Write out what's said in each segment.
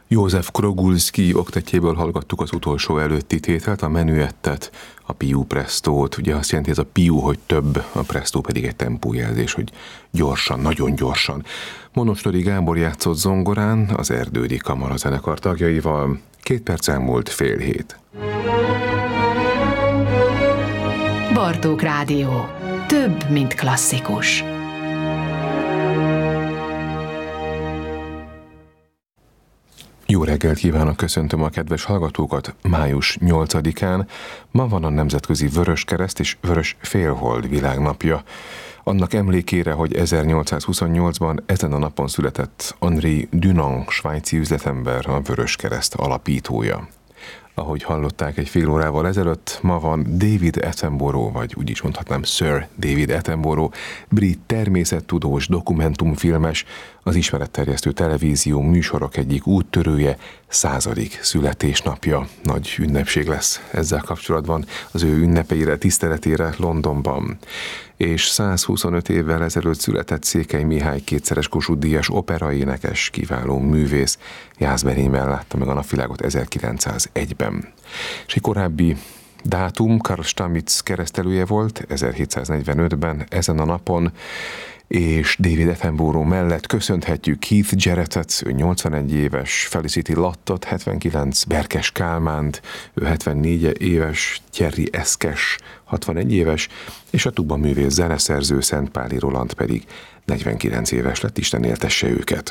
József Krogulszky oktatjéből hallgattuk az utolsó előtti tételt, a menüettet, a più prestót. Ugye azt jelenti ez a più, hogy több, a prestó pedig egy tempójelzés, hogy gyorsan, nagyon gyorsan. Monostori Gábor játszott zongorán, az Erdődi Kamarazenekar tagjaival. 2 perc elmúlt 6:30. Bartók Rádió. Több, mint klasszikus. Jó reggelt kívánok, köszöntöm a kedves hallgatókat. Május 8-án ma van a Nemzetközi Vöröskereszt és Vörös Félhold világnapja. Annak emlékére, hogy 1828-ban ezen a napon született Henri Dunant, svájci üzletember, a Vöröskereszt alapítója. Ahogy hallották egy fél órával ezelőtt, ma van David Attenborough, vagy úgy is mondhatnám Sir David Attenborough, brit természettudós, dokumentumfilmes, az ismeretterjesztő televízió műsorok egyik úttörője, 100. születésnapja. Nagy ünnepség lesz ezzel kapcsolatban az ő ünnepeire, tiszteletére Londonban. És 125 évvel ezelőtt született Székely Mihály kétszeres Kossuth-díjas operaénekes, kiváló művész. Jászberényben látta meg a napvilágot 1901-ben. És egy korábbi dátum Karl Stamitz keresztelője volt 1745-ben ezen a napon, és David Attenborough mellett köszönhetjük Keith Jarrettet, ő 81 éves, Felicity Lattot, 79, Berkes Kálmánt, ő 74 éves, Thierry Eszkes, 61 éves, és a tuba művész zeneszerző Szentpáli Roland pedig 49 éves lett, Isten éltesse őket.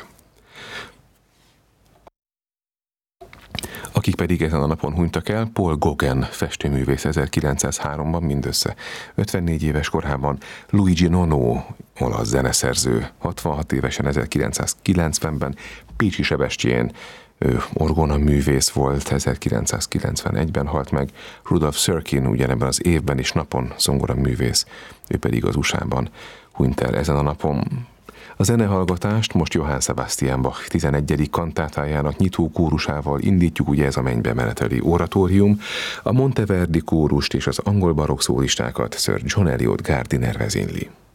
Akik pedig ezen a napon hunytak el, Paul Gauguin festőművész 1903-ban, mindössze 54 éves korában, Luigi Nono, olasz zeneszerző, 66 évesen 1990-ben, Pécsi Sebestyén, ő orgonaművész volt, 1991-ben halt meg, Rudolf Serkin ugyanebben az évben és napon zongoraművész, ő pedig az USA-ban hunyt el ezen a napon. A zenehallgatást most Johann Sebastian Bach 11. kantátájának nyitó kórusával indítjuk, ugye ez a mennybe meneteli oratórium, a Monteverdi kórust és az angol barokk szólistákat Sir John Eliot Gardiner vezényli.